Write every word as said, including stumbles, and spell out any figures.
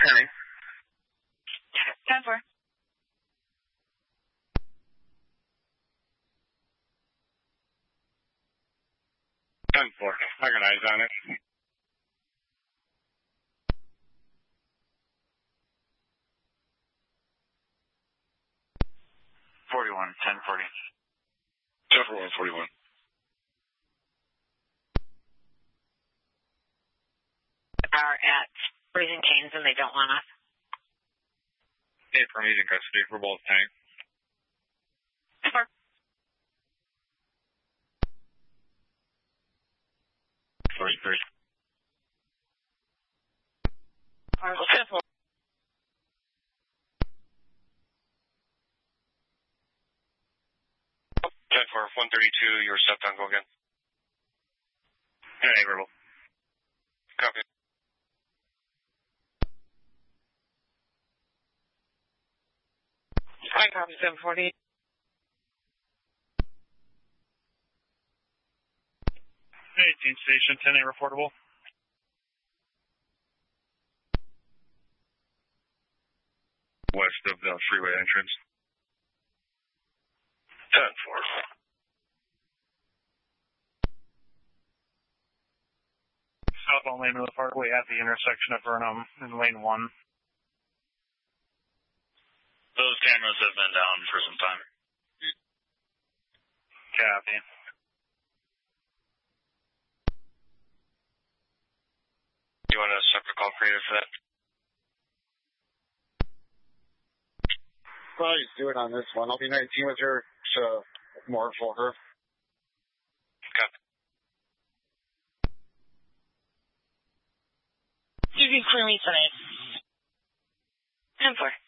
Penny. ten four. ten four. I got eyes on it. forty-one, ten forty. ten four one forty-one. Are at Raising Cane's and they don't want us. Hey, for me in custody for both tanks. Four. forty-three. ten four. ten four, one thirty-two, you're stepped on, go again. Hey, verbal. Copy. I copy seven forty. eighteen station, ten A reportable. West of the freeway entrance. ten four. Southbound lane of the parkway at the intersection of Burnham in lane one. Those cameras have been down for some time. Copy. You want a separate call created for that? Well, he's doing on this one. I'll be nineteen with her, so more for her. Copy. You can clear me tonight. ten four.